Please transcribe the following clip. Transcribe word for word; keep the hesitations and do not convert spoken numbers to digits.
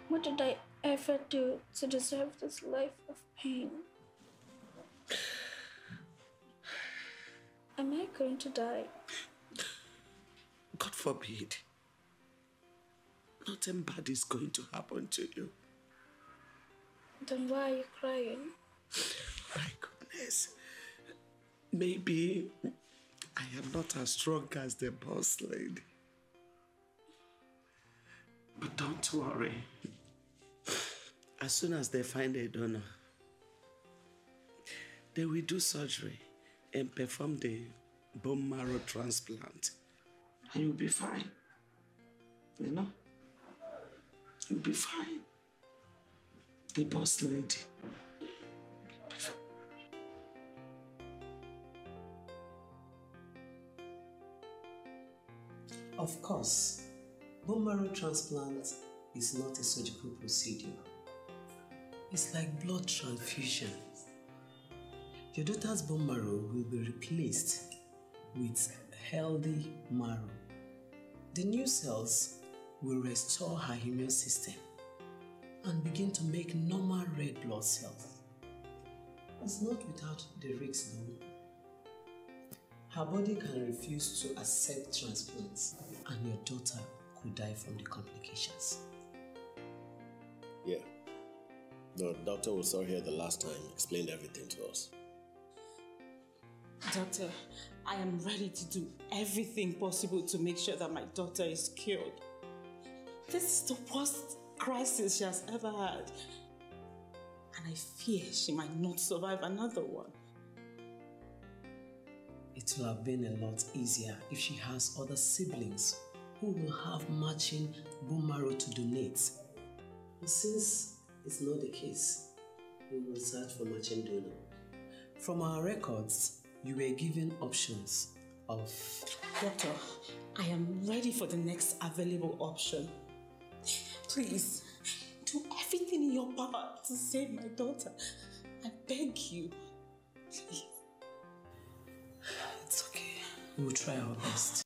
What did I ever do to deserve this life of pain? Am I going to die? God forbid. Nothing bad is going to happen to you. Then why are you crying? My goodness. Maybe I am not as strong as the boss lady. But don't worry. As soon as they find a donor, they will do surgery and perform the bone marrow transplant. And you'll be fine. You know? You'll be fine. The boss lady. Of course, bone marrow transplant is not a surgical procedure. It's like blood transfusion. Your daughter's bone marrow will be replaced with healthy marrow. The new cells will restore her immune system and begin to make normal red blood cells. It's not without the risks though. Her body can refuse to accept transplants and your daughter could die from the complications. Yeah. The doctor we saw here the last time explained everything to us. Doctor, I am ready to do everything possible to make sure that my daughter is cured. This is the worst crisis she has ever had. And I fear she might not survive another one. It will have been a lot easier if she has other siblings who will have matching bone marrow to donate. But since it's not the case, we will search for matching donor. From our records, you were given options of... Doctor, I am ready for the next available option. Please, do everything in your power to save my daughter. I beg you. Please. It's okay. We will try our best.